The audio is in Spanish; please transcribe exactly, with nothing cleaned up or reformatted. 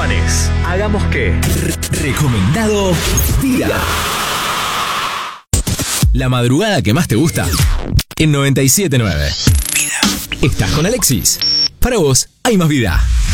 Juanes. Hagamos que. Recomendado Día. La madrugada que más te gusta en noventa y siete nueve. Estás con Alexis. Para vos hay más vida.